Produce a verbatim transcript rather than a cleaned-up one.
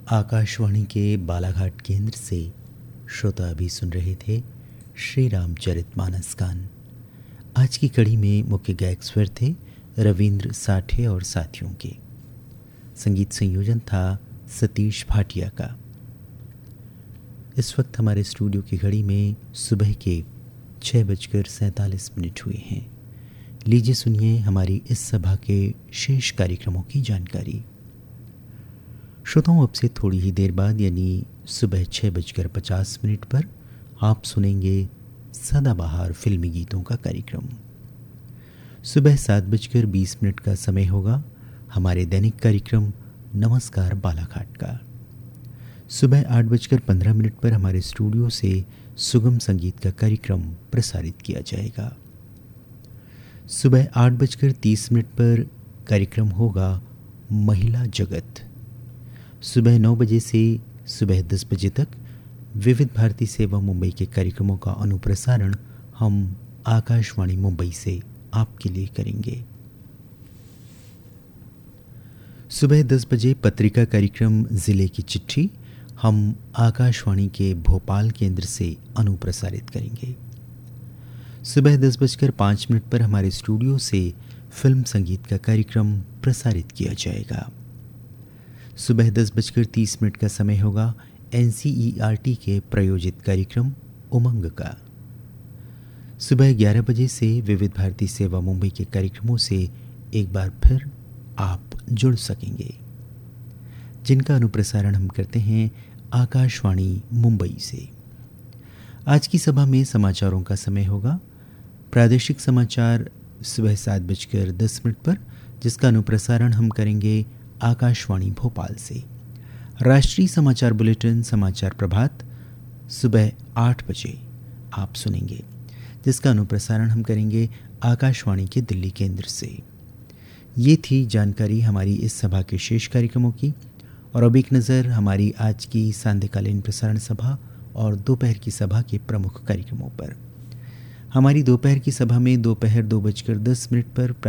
आकाशवाणी के बालाघाट केंद्र से श्रोता अभी सुन रहे थे श्री रामचरितमानस गान। आज की कड़ी में मुख्य गायक स्वर थे रविंद्र साठे और साथियों के। संगीत संयोजन था सतीश भाटिया का। इस वक्त हमारे स्टूडियो की घड़ी में सुबह के छः बजकर सैंतालीस मिनट हुए हैं। लीजिए सुनिए हमारी इस सभा के शेष कार्यक्रमों की जानकारी। श्रोताओं, अब से थोड़ी ही देर बाद यानी सुबह छः बजकर पचास मिनट पर आप सुनेंगे सदाबहार फिल्मी गीतों का कार्यक्रम। सुबह सात बजकर बीस मिनट का समय होगा हमारे दैनिक कार्यक्रम नमस्कार बालाघाट का। सुबह आठ बजकर पंद्रह मिनट पर हमारे स्टूडियो से सुगम संगीत का कार्यक्रम प्रसारित किया जाएगा। सुबह आठ बजकर तीस मिनट पर कार्यक्रम होगा महिला जगत। सुबह नौ बजे से सुबह दस बजे तक विविध भारती सेवा मुंबई के कार्यक्रमों का अनुप्रसारण हम आकाशवाणी मुंबई से आपके लिए करेंगे। सुबह दस बजे पत्रिका कार्यक्रम जिले की चिट्ठी हम आकाशवाणी के भोपाल केंद्र से अनुप्रसारित करेंगे। सुबह दस बजकर पाँच मिनट पर हमारे स्टूडियो से फिल्म संगीत का कार्यक्रम प्रसारित किया जाएगा। सुबह दस बजकर तीस मिनट का समय होगा N C E R T के प्रायोजित कार्यक्रम उमंग का। सुबह ग्यारह बजे से विविध भारती सेवा मुंबई के कार्यक्रमों से एक बार फिर आप जुड़ सकेंगे, जिनका अनुप्रसारण हम करते हैं आकाशवाणी मुंबई से। आज की सभा में समाचारों का समय होगा प्रादेशिक समाचार सुबह सात बजकर दस मिनट पर, जिसका अनुप्रसारण हम करेंगे आकाशवाणी भोपाल से। राष्ट्रीय समाचार बुलेटिन समाचार प्रभात सुबह आठ बजे आप सुनेंगे, जिसका अनुप्रसारण हम करेंगे आकाशवाणी के दिल्ली केंद्र से। ये थी जानकारी हमारी इस सभा के शेष कार्यक्रमों की। और अब एक नज़र हमारी आज की सांध्यकालीन प्रसारण सभा और दोपहर की सभा के प्रमुख कार्यक्रमों पर। हमारी दोपहर की सभा में दोपहर दो बजकर दस मिनट पर